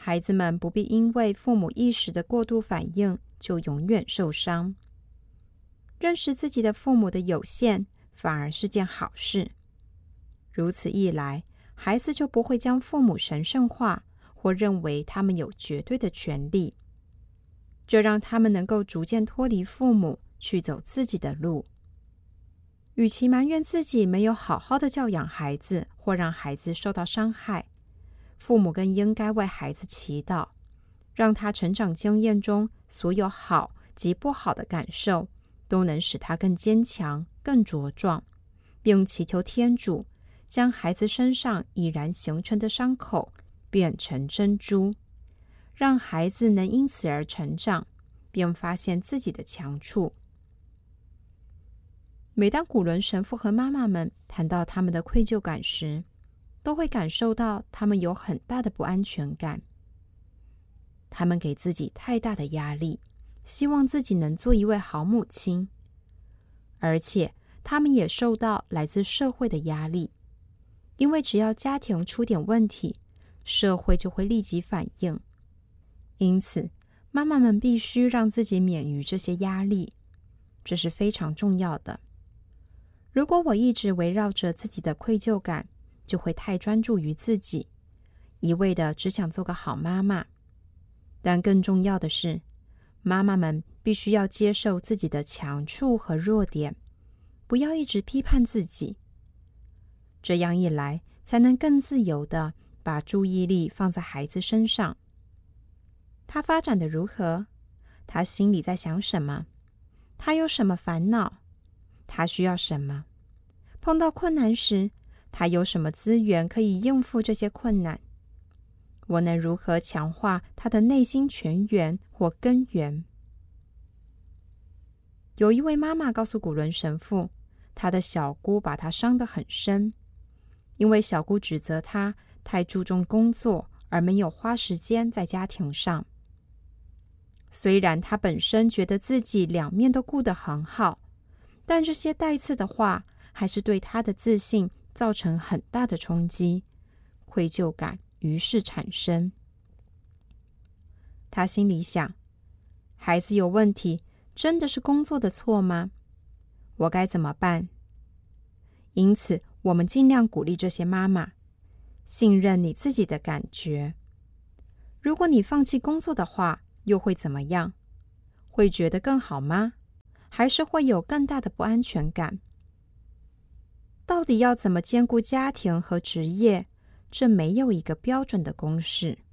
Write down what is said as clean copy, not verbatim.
孩子们不必因为父母一时的过度反应就永远受伤。认识自己的父母的有限，反而是件好事。如此一来，孩子就不会将父母神圣化，或认为他们有绝对的权利。这让他们能够逐渐脱离父母，去走自己的路。与其埋怨自己没有好好的教养孩子，或让孩子受到伤害，父母更应该为孩子祈祷，让他成长经验中所有好及不好的感受都能使他更坚强、更茁壮，并祈求天主将孩子身上已然形成的伤口变成珍珠，让孩子能因此而成长，并发现自己的强处。每当古伦神父和妈妈们谈到他们的愧疚感时，都会感受到他们有很大的不安全感。他们给自己太大的压力，希望自己能做一位好母亲，而且他们也受到来自社会的压力，因为只要家庭出点问题，社会就会立即反应。因此，妈妈们必须让自己免于这些压力，这是非常重要的。如果我一直围绕着自己的愧疚感，就会太专注于自己，一味的只想做个好妈妈。但更重要的是，妈妈们必须要接受自己的强处和弱点，不要一直批判自己。这样一来，才能更自由的把注意力放在孩子身上。他发展的如何？他心里在想什么？他有什么烦恼？他需要什么？碰到困难时，他有什么资源可以应付这些困难？我能如何强化他的内心泉源或根源？有一位妈妈告诉古伦神父，她的小姑把她伤得很深，因为小姑指责她太注重工作，而没有花时间在家庭上。虽然她本身觉得自己两面都顾得很好，但这些带刺的话还是对她的自信造成很大的冲击，愧疚感于是产生。她心里想，孩子有问题，真的是工作的错吗？我该怎么办？因此，我们尽量鼓励这些妈妈，信任你自己的感觉。如果你放弃工作的话，又会怎么样？会觉得更好吗？还是会有更大的不安全感？到底要怎么兼顾家庭和职业？这没有一个标准的公式。